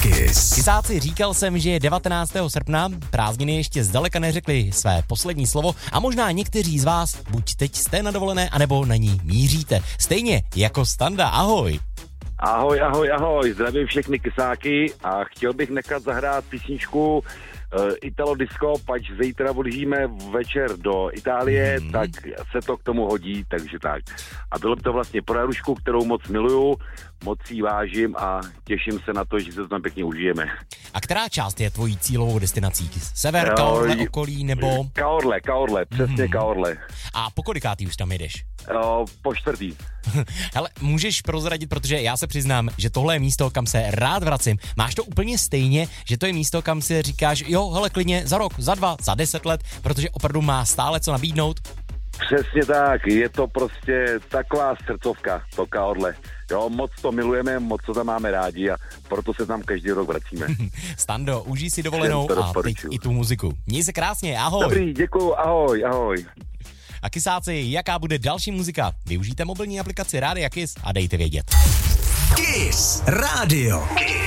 Kiss. Kysáci, říkal jsem, že je 19. srpna, prázdniny ještě zdaleka neřekli své poslední slovo a možná někteří z vás buď teď jste na dovolené, anebo na ní míříte. Stejně jako Standa, ahoj. Ahoj, zdravím všechny kysáky a chtěl bych nechat zahrát písničku Italo Disco, pač zítra odjíždíme večer do Itálie, tak se to k tomu hodí, takže tak. A bylo by to vlastně pro Jarušku, kterou moc miluju, moc jí vážím a těším se na to, že se to tam pěkně užijeme. A která část je tvojí cílovou destinací? Sever, Kaorle, okolí nebo? Kaorle, přesně Kaorle. A po kolikátý už tam jedeš? Po čtvrtý. Hele, můžeš prozradit, protože já se přiznám, že tohle je místo, kam se rád vracím. Máš to úplně stejně, že to je místo, kam si říkáš, jo, hele, klidně za rok, za 2, za 10 let, protože opravdu má stále co nabídnout? Přesně tak, je to prostě taková srdcovka, to Kaorle. Jo, moc to milujeme, moc to tam máme rádi a proto se tam každý rok vracíme. Stando, užij si dovolenou a teď i tu muziku. Měj se krásně, ahoj. Dobrý, děkuju, ahoj. A kysáci, jaká bude další muzika? Využijte mobilní aplikaci Rádia Kiss a dejte vědět. Kiss Radio. Kiss.